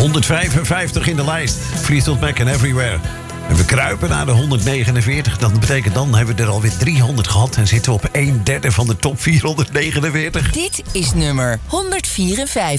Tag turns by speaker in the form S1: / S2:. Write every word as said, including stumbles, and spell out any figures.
S1: honderdvijfenvijftig in de lijst. Fleetwood Mac and Everywhere. En we kruipen naar de honderdnegenenveertig. Dat betekent dan hebben we er alweer driehonderd gehad. En zitten we op een derde van de top vierhonderdnegenenveertig.
S2: Dit is nummer honderdvierenvijftig.